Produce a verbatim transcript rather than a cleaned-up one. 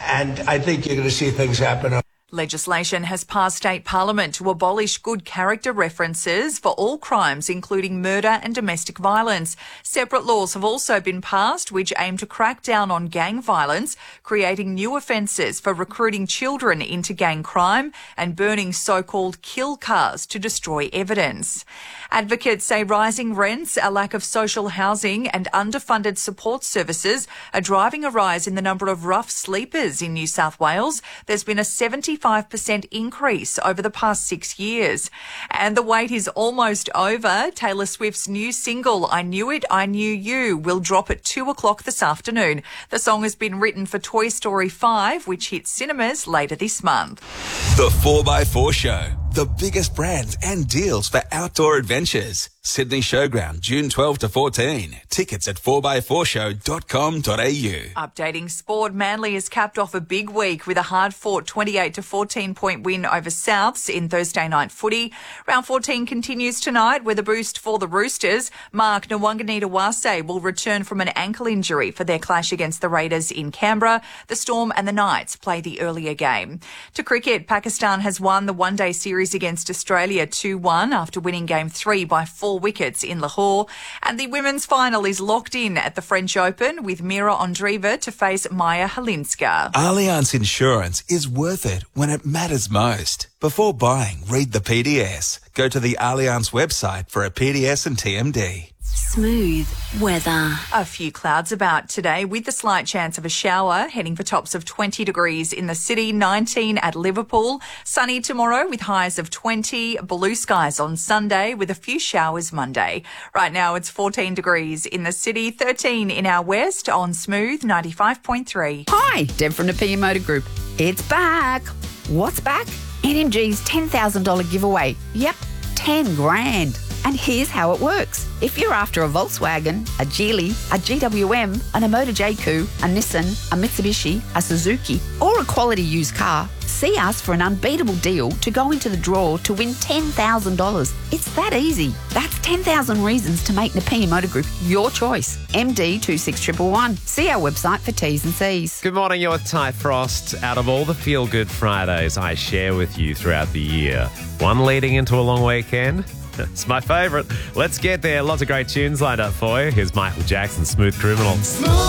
and I think you're going to see things happen. Legislation has passed state parliament to abolish good character references for all crimes, including murder and domestic violence. Separate laws have also been passed which aim to crack down on gang violence, creating new offences for recruiting children into gang crime and burning so-called kill cars to destroy evidence. Advocates say rising rents, a lack of social housing and underfunded support services are driving a rise in the number of rough sleepers in New South Wales. There's been a seventy-five percent increase over the past six years. And the wait is almost over. Taylor Swift's new single, I Knew It, I Knew You, will drop at two o'clock this afternoon. The song has been written for Toy Story five, which hits cinemas later this month. The four by four Show. The biggest brands and deals for outdoor adventures. Sydney Showground, June twelfth to fourteen. Tickets at four by four show dot com dot a u. Updating sport, Manly has capped off a big week with a hard-fought twenty-eight to fourteen point win over Souths in Thursday night footy. Round fourteen continues tonight with a boost for the Roosters. Mark Nwanganita-Wase will return from an ankle injury for their clash against the Raiders in Canberra. The Storm and the Knights play the earlier game. To cricket, Pakistan has won the one-day series against Australia two one after winning game three by four wickets in Lahore. And the women's final is locked in at the French Open with Mira Andreeva to face Maya Halinska. Allianz Insurance is worth it when it matters most. Before buying, read the P D S. Go to the Allianz website for a P D S and T M D. Smooth weather. A few clouds about today with the slight chance of a shower, heading for tops of twenty degrees in the city, nineteen at Liverpool. Sunny tomorrow with highs of twenty, blue skies on Sunday with a few showers Monday. Right now it's fourteen degrees in the city, thirteen in our west on Smooth ninety-five point three. Hi, Deb from Napier Motor Group. It's back. What's back? N M G's ten thousand dollars giveaway. Yep, ten grand. And here's how it works. If you're after a Volkswagen, a Geely, a G W M, an Emoto J-Coupe, a Nissan, a Mitsubishi, a Suzuki, or a quality used car, see us for an unbeatable deal to go into the draw to win ten thousand dollars. It's that easy. That's ten thousand reasons to make Napier Motor Group your choice. M D two six one one one. See our website for T's and C's. Good morning, you're Ty Frost. Out of all the Feel Good Fridays I share with you throughout the year, one leading into a long weekend, it's my favourite. Let's get there. Lots of great tunes lined up for you. Here's Michael Jackson, Smooth Criminal. Smooth.